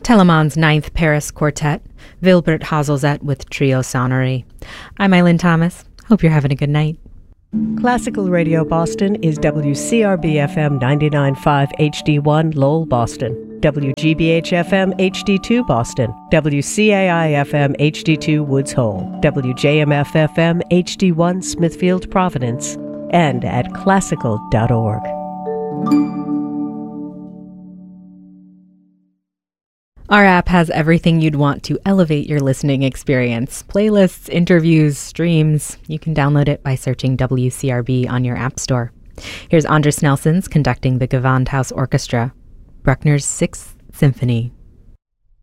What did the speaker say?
Telemann's Ninth Paris Quartet, Wilbert Hazelzet with Trio Sonnery. I'm Eileen Thomas. Hope you're having a good night. Classical Radio Boston is WCRB-FM 99.5 HD1 Lowell, Boston, WGBH-FM HD2 Boston, WCAI-FM HD2 Woods Hole, WJMF-FM HD1 Smithfield, Providence, and at classical.org. Our app has everything you'd want to elevate your listening experience. Playlists, interviews, streams. You can download it by searching WCRB on your app store. Here's Andres Nelsons conducting the Gewandhaus Orchestra, Bruckner's Sixth Symphony.